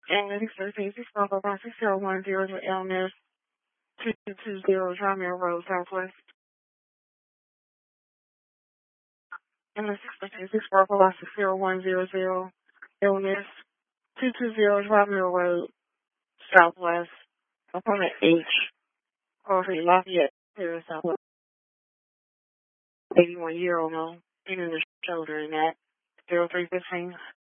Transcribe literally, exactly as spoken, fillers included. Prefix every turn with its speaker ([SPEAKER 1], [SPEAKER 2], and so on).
[SPEAKER 1] And the next thirteen six four four five six zero one zero to L M S two two two zero Drymere Road, Southwest. And the six thirteen six four four five six zero one zero zero L M S two two zero Drymere Road, Southwest. Appointment H. Coffee Lafayette, here in Southwest. eighty-one year old male, in the shoulder in that zero three fifteen.